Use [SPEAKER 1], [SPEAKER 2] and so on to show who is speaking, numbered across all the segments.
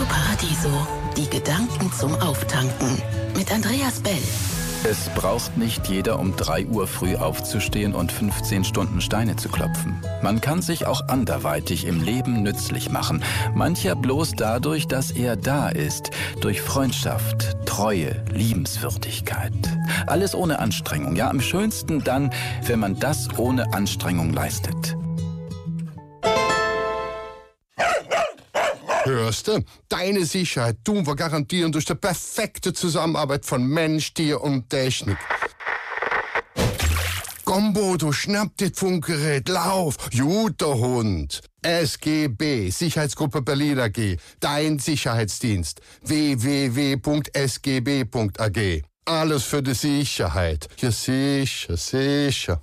[SPEAKER 1] Paradiso. Die Gedanken zum Auftanken. Mit Andreas Bell.
[SPEAKER 2] Es braucht nicht jeder, um 3 Uhr früh aufzustehen und 15 Stunden Steine zu klopfen. Man kann sich auch anderweitig im Leben nützlich machen. Mancher bloß dadurch, dass er da ist. Durch Freundschaft, Treue, Liebenswürdigkeit. Alles ohne Anstrengung. Ja, am schönsten dann, wenn man das ohne Anstrengung leistet.
[SPEAKER 3] Hörst du? Deine Sicherheit tun wir garantieren durch die perfekte Zusammenarbeit von Mensch, Tier und Technik. Komm, Bodo, schnapp dir das Funkgerät, lauf, guter Hund. SGB, Sicherheitsgruppe Berlin AG, dein Sicherheitsdienst. www.sgb.ag. Alles für die Sicherheit. Ja, sicher, sicher.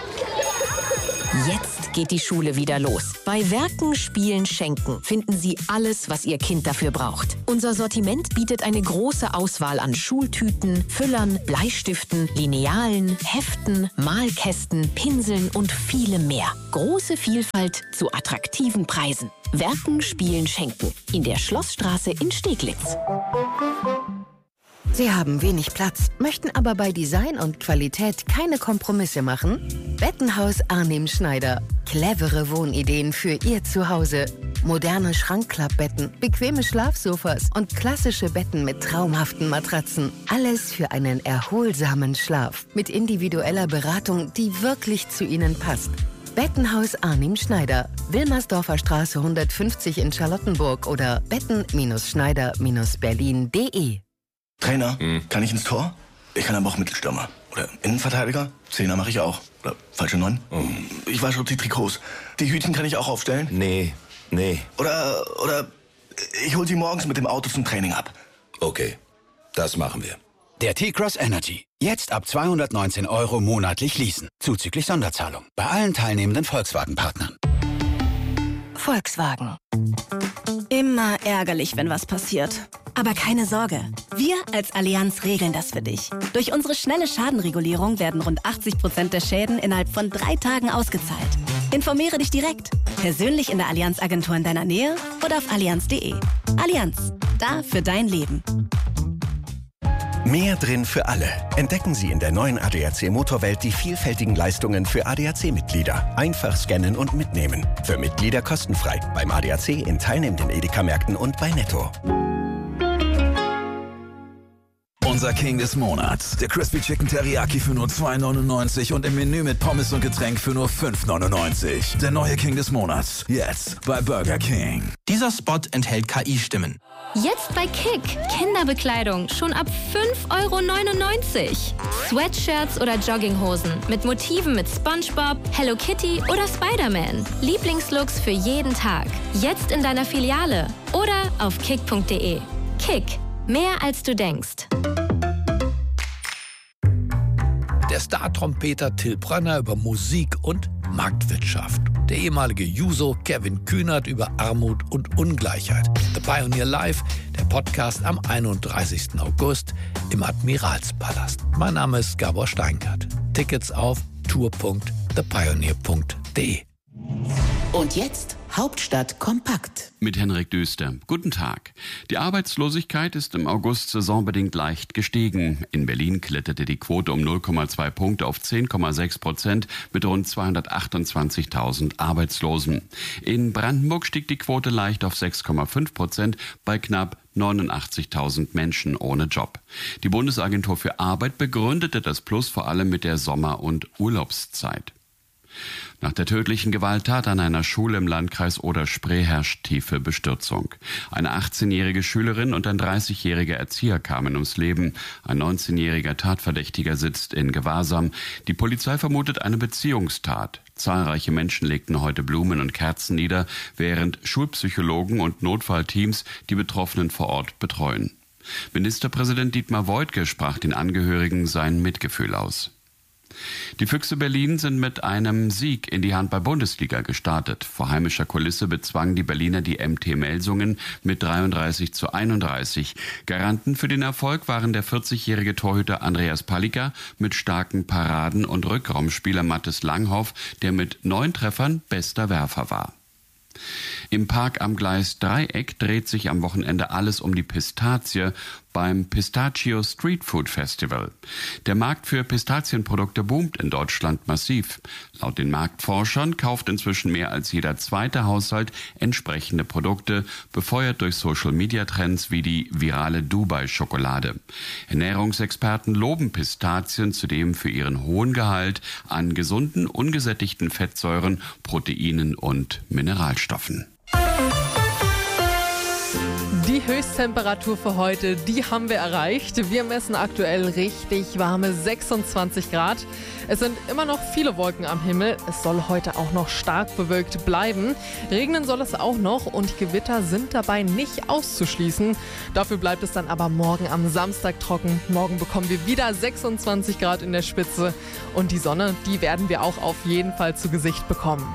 [SPEAKER 4] Jetzt geht die Schule wieder los. Bei Werken, Spielen, Schenken finden Sie alles, was Ihr Kind dafür braucht. Unser Sortiment bietet eine große Auswahl an Schultüten, Füllern, Bleistiften, Linealen, Heften, Malkästen, Pinseln und vielem mehr. Große Vielfalt zu attraktiven Preisen. Werken, Spielen, Schenken. In der Schlossstraße in Steglitz.
[SPEAKER 5] Sie haben wenig Platz, möchten aber bei Design und Qualität keine Kompromisse machen? Bettenhaus Arnim Schneider. Clevere Wohnideen für Ihr Zuhause. Moderne Schrankklappbetten, bequeme Schlafsofas und klassische Betten mit traumhaften Matratzen. Alles für einen erholsamen Schlaf. Mit individueller Beratung, die wirklich zu Ihnen passt. Bettenhaus Arnim Schneider. Wilmersdorfer Straße 150 in Charlottenburg oder betten-schneider-berlin.de.
[SPEAKER 6] Trainer, kann ich ins Tor? Ich kann aber auch Mittelstürmer. Oder Innenverteidiger? Zehner mache ich auch. Oder falsche 9? Ich wasche auch die Trikots. Die Hütchen kann ich auch aufstellen?
[SPEAKER 7] Nee.
[SPEAKER 6] Oder ich hol sie morgens mit dem Auto zum Training ab.
[SPEAKER 7] Okay, das machen wir.
[SPEAKER 8] Der T-Cross Energy. Jetzt ab 219 € monatlich leasen. Zuzüglich Sonderzahlung. Bei allen teilnehmenden Volkswagen-Partnern.
[SPEAKER 9] Volkswagen. Immer ärgerlich, wenn was passiert. Aber keine Sorge, wir als Allianz regeln das für dich. Durch unsere schnelle Schadenregulierung werden rund 80% der Schäden innerhalb von 3 Tagen ausgezahlt. Informiere dich direkt, persönlich in der Allianz-Agentur in deiner Nähe oder auf allianz.de. Allianz, da für dein Leben.
[SPEAKER 10] Mehr drin für alle. Entdecken Sie in der neuen ADAC Motorwelt die vielfältigen Leistungen für ADAC-Mitglieder. Einfach scannen und mitnehmen. Für Mitglieder kostenfrei. Beim ADAC in teilnehmenden Edeka-Märkten und bei Netto.
[SPEAKER 11] Unser King des Monats. Der Crispy Chicken Teriyaki für nur 2,99 und im Menü mit Pommes und Getränk für nur 5,99. Der neue King des Monats. Jetzt bei Burger King.
[SPEAKER 12] Dieser Spot enthält KI-Stimmen.
[SPEAKER 13] Jetzt bei Kick. Kinderbekleidung schon ab 5,99 €. Sweatshirts oder Jogginghosen mit Motiven mit SpongeBob, Hello Kitty oder Spider-Man. Lieblingslooks für jeden Tag. Jetzt in deiner Filiale oder auf kick.de. Kick. Mehr als du denkst.
[SPEAKER 14] Der Star-Trompeter Till Brönner über Musik und Marktwirtschaft. Der ehemalige Juso Kevin Kühnert über Armut und Ungleichheit. The Pioneer Live, der Podcast am 31. August im Admiralspalast. Mein Name ist Gabor Steingart. Tickets auf tour.thepioneer.de.
[SPEAKER 1] Und jetzt Hauptstadt kompakt.
[SPEAKER 15] Mit Henrik Düster. Guten Tag. Die Arbeitslosigkeit ist im August saisonbedingt leicht gestiegen. In Berlin kletterte die Quote um 0,2 Punkte auf 10,6% mit rund 228.000 Arbeitslosen. In Brandenburg stieg die Quote leicht auf 6,5% bei knapp 89.000 Menschen ohne Job. Die Bundesagentur für Arbeit begründete das Plus vor allem mit der Sommer- und Urlaubszeit. Nach der tödlichen Gewalttat an einer Schule im Landkreis Oder-Spree herrscht tiefe Bestürzung. Eine 18-jährige Schülerin und ein 30-jähriger Erzieher kamen ums Leben. Ein 19-jähriger Tatverdächtiger sitzt in Gewahrsam. Die Polizei vermutet eine Beziehungstat. Zahlreiche Menschen legten heute Blumen und Kerzen nieder, während Schulpsychologen und Notfallteams die Betroffenen vor Ort betreuen. Ministerpräsident Dietmar Woidke sprach den Angehörigen sein Mitgefühl aus. Die Füchse Berlin sind mit einem Sieg in die Handball-Bundesliga gestartet. Vor heimischer Kulisse bezwangen die Berliner die MT Melsungen mit 33:31. Garanten für den Erfolg waren der 40-jährige Torhüter Andreas Palika mit starken Paraden und Rückraumspieler Mathis Langhoff, der mit 9 Treffern bester Werfer war. Im Park am Gleis Dreieck dreht sich am Wochenende alles um die Pistazie beim Pistachio Street Food Festival. Der Markt für Pistazienprodukte boomt in Deutschland massiv. Laut den Marktforschern kauft inzwischen mehr als jeder zweite Haushalt entsprechende Produkte, befeuert durch Social-Media-Trends wie die virale Dubai-Schokolade. Ernährungsexperten loben Pistazien zudem für ihren hohen Gehalt an gesunden, ungesättigten Fettsäuren, Proteinen und Mineralstoffen.
[SPEAKER 16] Die Höchsttemperatur für heute, die haben wir erreicht. Wir messen aktuell richtig warme 26 Grad. Es sind immer noch viele Wolken am Himmel. Es soll heute auch noch stark bewölkt bleiben. Regnen soll es auch noch und Gewitter sind dabei nicht auszuschließen. Dafür bleibt es dann aber morgen am Samstag trocken. Morgen bekommen wir wieder 26 Grad in der Spitze. Und die Sonne, die werden wir auch auf jeden Fall zu Gesicht bekommen.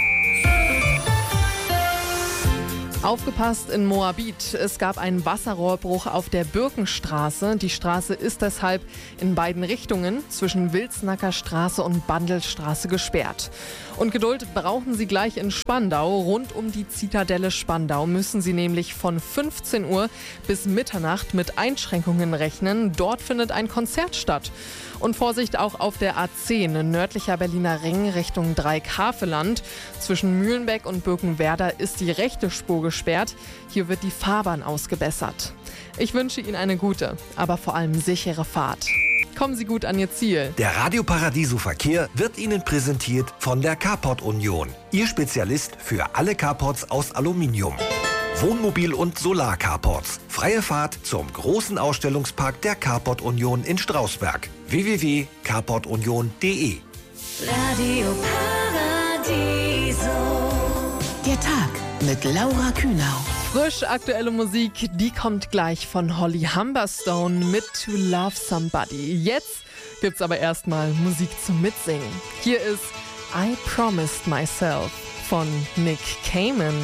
[SPEAKER 16] Aufgepasst in Moabit. Es gab einen Wasserrohrbruch auf der Birkenstraße. Die Straße ist deshalb in beiden Richtungen zwischen Wilsnacker Straße und Bandelstraße gesperrt. Und Geduld brauchen Sie gleich in Spandau. Rund um die Zitadelle Spandau müssen Sie nämlich von 15 Uhr bis Mitternacht mit Einschränkungen rechnen. Dort findet ein Konzert statt. Und Vorsicht auch auf der A10, nördlicher Berliner Ring Richtung Dreieck-Havelland. Zwischen Mühlenbeck und Birkenwerder ist die rechte Spur gesperrt. Hier wird die Fahrbahn ausgebessert. Ich wünsche Ihnen eine gute, aber vor allem sichere Fahrt. Kommen Sie gut an Ihr Ziel.
[SPEAKER 17] Der Radio Paradiso Verkehr wird Ihnen präsentiert von der Carport Union. Ihr Spezialist für alle Carports aus Aluminium. Wohnmobil- und Solar-Carports. Freie Fahrt zum großen Ausstellungspark der Carport Union in Strausberg. www.carportunion.de.
[SPEAKER 1] Radio Paradiso. Der Tag mit Laura Kühnau.
[SPEAKER 16] Frisch aktuelle Musik, die kommt gleich von Holly Humberstone mit To Love Somebody. Jetzt gibt's aber erstmal Musik zum Mitsingen. Hier ist I Promised Myself von Nick Cayman.